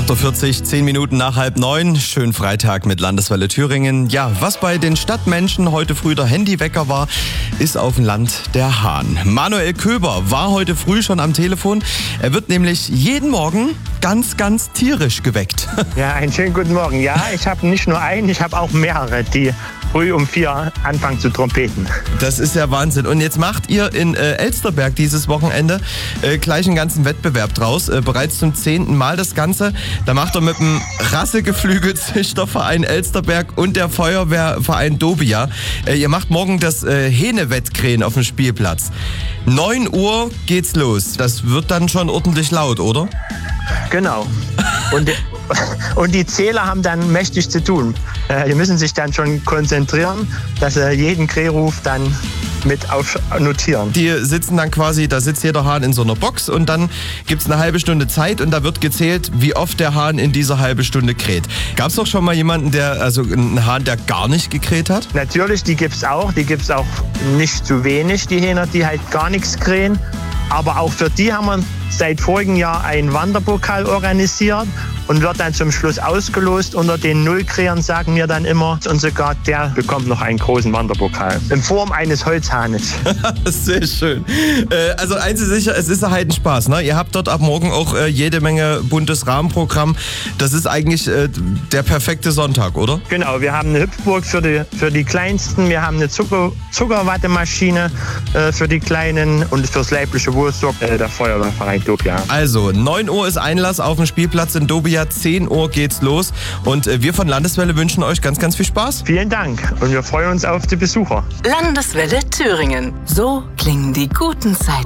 8.40 Uhr, 10 Minuten nach 8:30. Schönen Freitag mit Landeswelle Thüringen. Ja, was bei den Stadtmenschen heute früh der Handywecker war, ist auf dem Land der Hahn. Manuel Köber war heute früh schon am Telefon. Er wird nämlich jeden Morgen ganz tierisch geweckt. Ja, einen schönen guten Morgen. Ja, ich habe nicht nur einen, ich habe auch mehrere, die früh um 4 anfangen zu trompeten. Das ist ja Wahnsinn. Und jetzt macht ihr in Elsterberg dieses Wochenende gleich einen ganzen Wettbewerb draus. Bereits zum 10. Mal das Ganze. Da macht er mit dem Rassegeflügelzüchterverein Elsterberg und der Feuerwehrverein Dobia. Ihr macht morgen das Hähne-Wettkrähen auf dem Spielplatz. 9 Uhr geht's los. Das wird dann schon ordentlich laut, oder? Genau. Und die Zähler haben dann mächtig zu tun. Die müssen sich dann schon konzentrieren, dass sie jeden Krähruf dann mit notieren. Die sitzen dann quasi, da sitzt jeder Hahn in so einer Box und dann gibt's eine halbe Stunde Zeit und da wird gezählt, wie oft der Hahn in dieser halben Stunde kräht. Gab's doch schon mal jemanden, einen Hahn, der gar nicht gekräht hat? Natürlich, die gibt's auch. Die gibt's auch nicht zu wenig, die Hähner, die halt gar nichts krähen. Aber auch für die haben wir seit vorigen Jahr einen Wanderpokal organisiert und wird dann zum Schluss ausgelost. Unter den Nullkrähern sagen wir dann immer, und sogar der bekommt noch einen großen Wanderpokal in Form eines Holzhahnes. Sehr schön. Also eins ist sicher, es ist halt ein Spaß. Ne? Ihr habt dort ab morgen auch jede Menge buntes Rahmenprogramm. Das ist eigentlich der perfekte Sonntag, oder? Genau, wir haben eine Hüpfburg für die Kleinsten, wir haben eine Zuckerwattemaschine für die Kleinen und fürs leibliche Wohl sorgt der Feuerwehrverein Dobia. Also 9 Uhr ist Einlass auf dem Spielplatz in Dobia, 10 Uhr geht's los und wir von Landeswelle wünschen euch ganz viel Spaß. Vielen Dank und wir freuen uns auf die Besucher. Landeswelle Thüringen. So klingen die guten Zeiten.